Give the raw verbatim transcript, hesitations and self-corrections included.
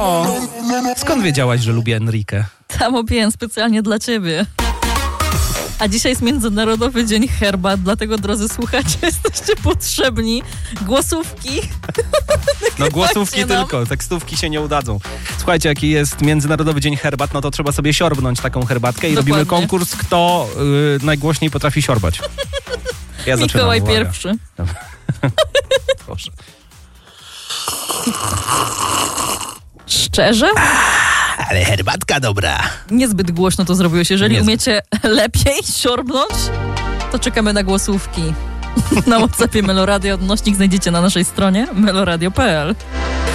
O, skąd wiedziałaś, że lubię Enrique? Tam opiłem specjalnie dla ciebie. A dzisiaj jest Międzynarodowy Dzień Herbat, dlatego, drodzy słuchacze, jesteście potrzebni. Głosówki. No głosówki tylko, tekstówki się nie udadzą. Słuchajcie, jaki jest Międzynarodowy Dzień Herbat, no to trzeba sobie siorbnąć taką herbatkę i Dokładnie. robimy konkurs, kto y, najgłośniej potrafi siorbać. Ja zaczynam, Mikołaj uwaga. pierwszy. Proszę. Szczerze? Ale herbatka dobra. Niezbyt głośno to zrobiłeś. Jeżeli Niezbyt. umiecie lepiej siorbnąć, to czekamy na głosówki. Na WhatsAppie Meloradio odnośnik znajdziecie na naszej stronie meloradio kropka p l.